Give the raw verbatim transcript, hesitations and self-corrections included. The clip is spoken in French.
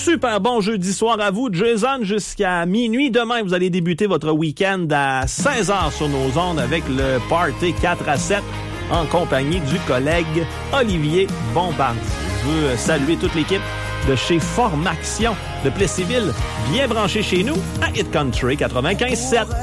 super bon jeudi soir à vous, Jason, jusqu'à minuit. Demain, vous allez débuter votre week-end à seize heures sur nos ondes avec le Party quatre à sept en compagnie du collègue Olivier Bombardier. Je veux saluer toute l'équipe de chez Formaction de Plessisville, bien branché chez nous à Hit Country quatre-vingt-quinze sept.